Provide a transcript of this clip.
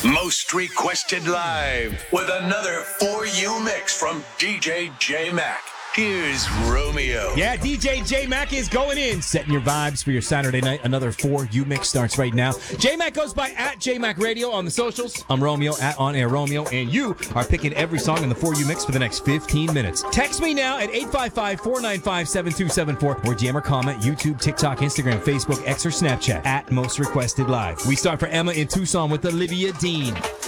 Most Requested Live with another For You mix from DJ J-Mac. Here's Romeo. Yeah, DJ J-Mac is going in, setting your vibes for your Saturday night. Another For You mix starts right now. J-Mac goes by at J-Mac Radio on the socials. I'm Romeo at On Air Romeo, and you are picking every song in the For You mix for the next 15 minutes. Text me now at 855-495-7274 or jam or comment YouTube, TikTok, Instagram, Facebook, X, or Snapchat at Most Requested Live. We start for Emma in Tucson with Olivia Dean.